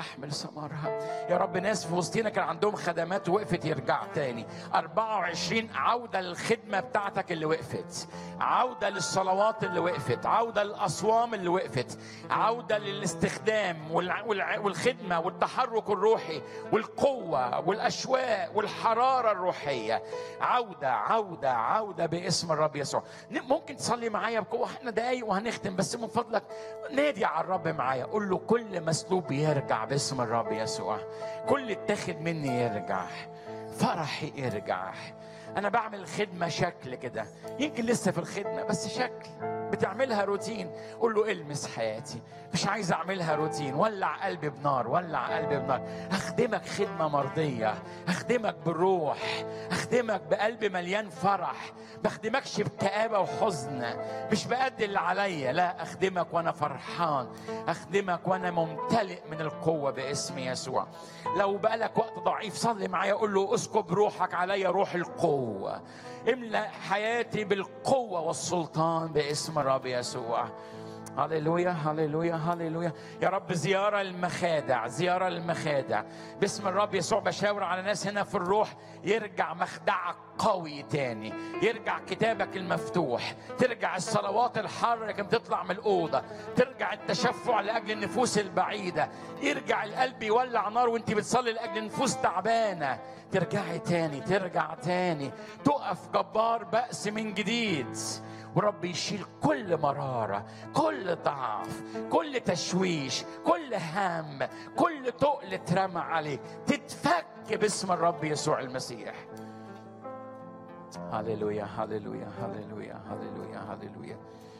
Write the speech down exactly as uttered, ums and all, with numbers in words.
تحمل ثمرها. يا رب ناس في وسطينا كان عندهم خدمات وقفت يرجع تاني. أربعة وعشرين عودة للخدمة بتاعتك اللي وقفت، عودة للصلوات اللي وقفت، عودة للأصوام اللي وقفت، عودة للاستخدام والخدمة والتحرك الروحي والقوة والأشواق والحرارة الروحية. عودة عودة عودة باسم الرب يسوع. ممكن تصلي معايا بقوة؟ احنا دقايق وهنختم، بس من فضلك نادي على الرب معايا، قول له كل مسلوب يرجع باسم الرب يسوع، كل اتاخد مني يرجع، فرحي يرجع. انا بعمل خدمة شكل كده، يمكن لسه في الخدمة بس شكل بتعملها روتين، قول له المس حياتي، مش عايز اعملها روتين. ولع قلبي بنار، ولع قلبي بنار. اخدمك خدمة مرضية، اخدمك بالروح، اخدمك بقلب مليان فرح، بخدمكش بكآبة وحزن، مش بأدي اللي عليا، لا، اخدمك وانا فرحان، اخدمك وانا ممتلئ من القوة باسم يسوع. لو بقالك وقت ضعيف صلي معايا، قول له اسكب روحك عليا، روح القوة، املأ حياتي بالقوة والسلطان باسم الرب يسوع. هللويا هللويا هللويا. يا رب زيارة المخادع، زيارة المخادع باسم الرب يسوع. بشاور على ناس هنا في الروح، يرجع مخدعك قوي تاني، يرجع كتابك المفتوح، ترجع الصلوات الحارة اللي كانت تطلع من الأوضة، ترجع التشفع لأجل النفوس البعيدة، يرجع القلب يولع نار وانت بتصلي لأجل نفوس تعبانة، ترجعي تاني، ترجع تاني، تقف جبار بأس من جديد، ورب يشيل كل مرارة، كل ضعف، كل تشويش، كل هم، كل تقل اترمى عليك، تتفك باسم الرب يسوع المسيح. هللويا هللويا هللويا هللويا هللويا.